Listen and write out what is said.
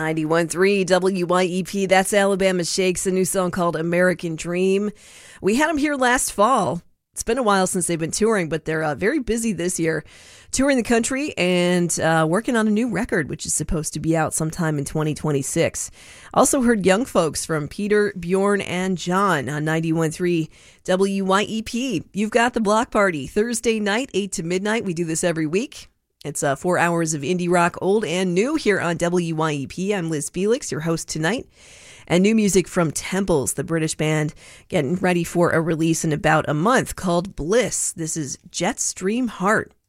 91.3 WYEP, that's Alabama Shakes, a new song called American Dream. We had them here last fall. It's been a while since they've been touring, but they're very busy this year, touring the country and working on a new record, which is supposed to be out sometime in 2026. Also heard Young Folks from Peter, Bjorn, and John on 91.3 WYEP. You've got the Block Party, Thursday night, 8 to midnight. We do this every week. It's 4 hours of indie rock, old and new, here on WYEP. I'm Liz Felix, your host tonight. And new music from Temples, the British band, getting ready for a release in about a month called Bliss. This is Jetstream Heart.